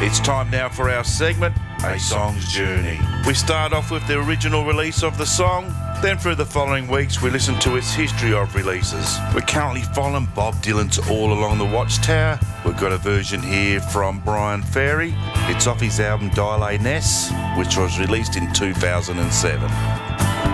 It's time now for our segment, A Song's Journey. We start off with the original release of the song, then through the following weeks we listen to its history of releases. We're currently following Bob Dylan's All Along the Watchtower. We've got a version here from Brian Ferry. It's off his album Dilay Ness, which was released in 2007.